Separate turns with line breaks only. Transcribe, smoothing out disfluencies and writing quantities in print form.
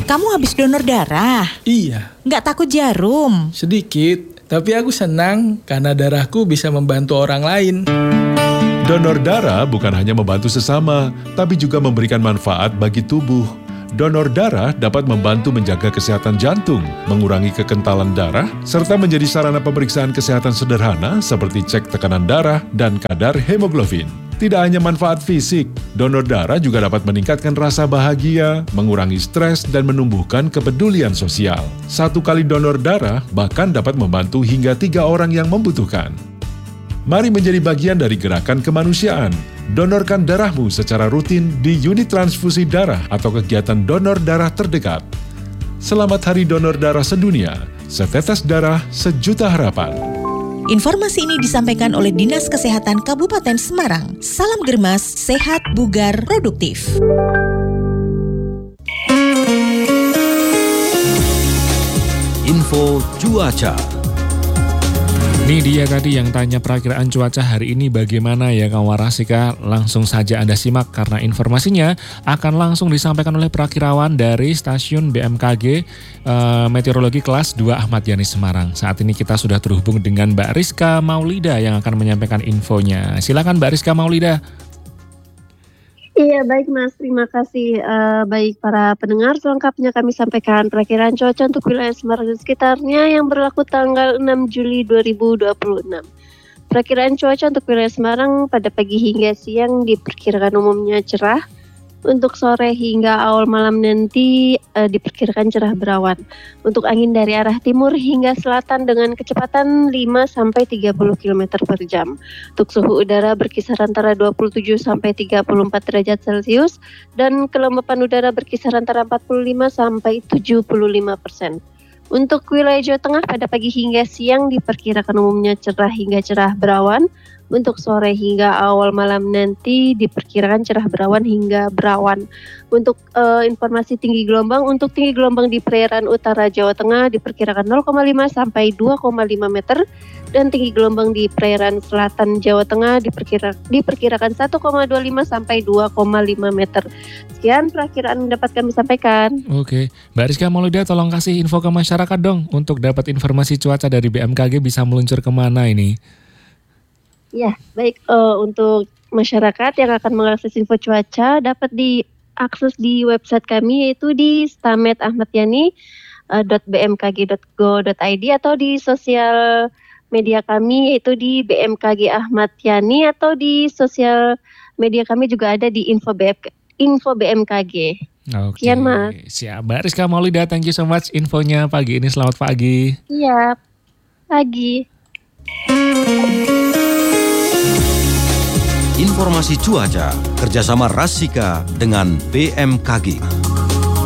Kamu habis donor darah?
Iya,
Nggak takut jarum?
sedikit. Tapi aku senang karena darahku bisa membantu orang lain.
Donor darah bukan hanya membantu sesama, tapi juga memberikan manfaat bagi tubuh. Donor darah dapat membantu menjaga kesehatan jantung, mengurangi kekentalan darah, serta menjadi sarana pemeriksaan kesehatan sederhana seperti cek tekanan darah dan kadar hemoglobin. Tidak hanya manfaat fisik, donor darah juga dapat meningkatkan rasa bahagia, mengurangi stres, dan menumbuhkan kepedulian sosial. 1 kali donor darah bahkan dapat membantu hingga 3 orang yang membutuhkan. Mari menjadi bagian dari gerakan kemanusiaan. Donorkan darahmu secara rutin di unit transfusi darah atau kegiatan donor darah terdekat. Selamat Hari Donor Darah Sedunia. Setetes darah, sejuta harapan.
Informasi ini disampaikan oleh Dinas Kesehatan Kabupaten Semarang. Salam Germas, sehat, bugar, produktif.
Info cuaca.
Ini dia tadi yang tanya perakiraan cuaca hari ini bagaimana ya kawan Warasika. Langsung saja Anda simak karena informasinya akan langsung disampaikan oleh perakirawan dari stasiun BMKG Meteorologi kelas 2 Ahmad Yani Semarang. Saat ini kita sudah terhubung dengan Mbak Rizka Maulida yang akan menyampaikan infonya. Silakan Mbak Rizka Maulida.
Iya baik Mas, terima kasih. Baik para pendengar, selengkapnya kami sampaikan perakiraan cuaca untuk wilayah Semarang dan sekitarnya yang berlaku tanggal 6 Juli 2026. Perakiraan cuaca untuk wilayah Semarang pada pagi hingga siang diperkirakan umumnya cerah. Untuk sore hingga awal malam nanti diperkirakan cerah berawan. Untuk angin dari arah timur hingga selatan dengan kecepatan 5-30 km per jam. Untuk suhu udara berkisar antara 27-34 derajat Celcius dan kelembapan udara berkisar antara 45-75%. Untuk wilayah Jawa Tengah pada pagi hingga siang diperkirakan umumnya cerah hingga cerah berawan. Untuk sore hingga awal malam nanti diperkirakan cerah berawan hingga berawan. Untuk informasi tinggi gelombang, untuk tinggi gelombang di perairan utara Jawa Tengah diperkirakan 0,5 sampai 2,5 meter. Dan tinggi gelombang di perairan selatan Jawa Tengah diperkirakan 1,25 sampai 2,5 meter. Sekian perakiraan dapat kami sampaikan.
Oke, Mbak Rizka Maulida tolong kasih info ke masyarakat dong. Untuk dapat informasi cuaca dari BMKG bisa meluncur kemana ini?
Ya, baik. Untuk masyarakat yang akan mengakses info cuaca dapat diakses di website kami yaitu di stametahmadyani.bmkg.go.id atau di sosial media kami yaitu di BMKG Ahmad Yani atau di sosial media kami juga ada di info BMKG.
Oke,
Sekian Mas.
siap. Mbak Rizka Maulida, thank you so much infonya pagi ini. Selamat pagi.
Iya, pagi.
Informasi cuaca kerjasama Rasika dengan BMKG.